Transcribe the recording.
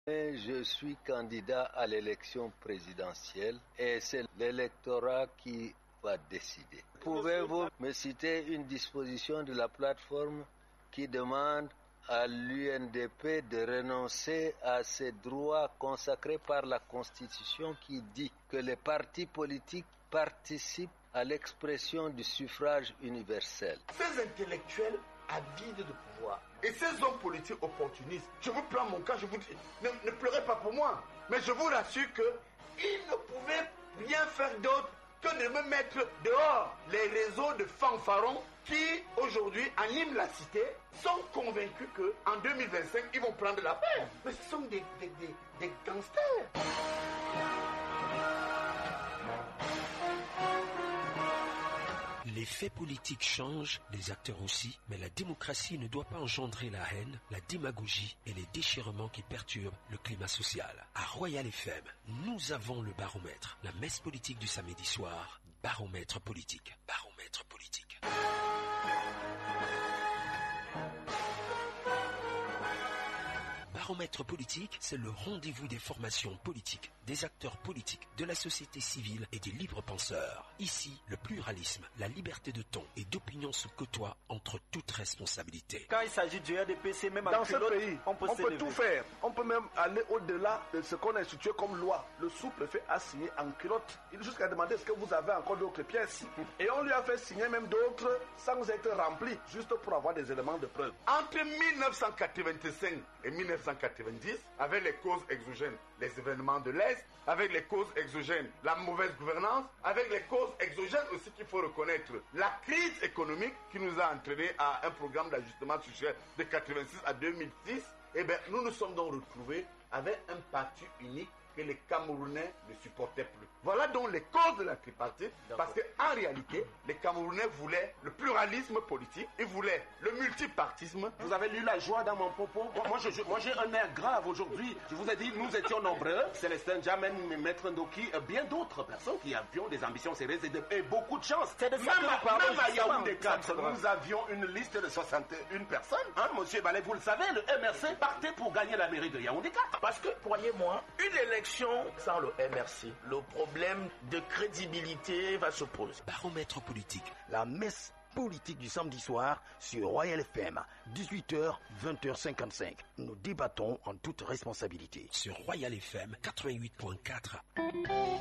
Je suis candidat à l'élection présidentielle et c'est l'électorat qui va décider. Pouvez-vous me citer une disposition de la plateforme qui demande à l'UNDP de renoncer à ses droits consacrés par la Constitution qui dit que les partis politiques participent à l'expression du suffrage universel? Ces intellectuels avides de pouvoir et ces hommes politiques opportunistes, je vous prends mon cas, je vous dis, ne pleurez pas pour moi, mais je vous rassure que ils ne pouvaient rien faire d'autre que de me mettre dehors. Les réseaux de fanfarons qui aujourd'hui animent la cité sont convaincus qu'en 2025 ils vont prendre la paix. Mais ce sont des gangsters. Les faits politiques changent, les acteurs aussi, mais la démocratie ne doit pas engendrer la haine, la démagogie et les déchirements qui perturbent le climat social. À Royal FM, nous avons le baromètre, la messe politique du samedi soir, baromètre politique, baromètre politique. Baromètre politique, c'est le rendez-vous des formations politiques, des acteurs politiques, de la société civile et des libres penseurs. Ici, le pluralisme, la liberté de ton et d'opinion se côtoient entre toute responsabilité. Quand il s'agit du RDPC, même dans ce pays, on peut tout faire. On peut même aller au-delà de ce qu'on a institué comme loi. Le sous-préfet a signé en culotte. Il jusqu'à demander est-ce que vous avez encore d'autres pièces. Et on lui a fait signer même d'autres sans être remplis, juste pour avoir des éléments de preuve. Entre 1985 et 1990, avec les causes exogènes, les événements de l'Est, avec les causes exogènes, la mauvaise gouvernance, avec les causes exogènes aussi qu'il faut reconnaître, la crise économique qui nous a entraîné à un programme d'ajustement structurel de 86 à 2006, eh bien, nous nous sommes donc retrouvés avec un parti unique que les Camerounais ne supportaient plus. Voilà donc les causes de la tripartite, parce qu'en réalité, les Camerounais voulaient le pluralisme politique, ils voulaient le multipartisme. Vous avez lu la joie dans mon propos. Moi j'ai un air grave aujourd'hui. Je vous ai dit, nous étions nombreux, Célestin Jamen, Maître Ndoki, bien d'autres personnes qui avions des ambitions sérieuses et beaucoup de chance. C'est de ça que nous parlons. Même à Yaoundé 4, nous avions une liste de 61 personnes. Monsieur Ballet, vous le savez, le MRC partait pour gagner la mairie de Yaoundé 4. Parce que, croyez-moi, une élection sans le MRC, le problème de crédibilité va se poser. Baromètre politique. La messe politique du samedi soir sur Royal FM, 18h, 20h55. Nous débattons en toute responsabilité. Sur Royal FM 88.4.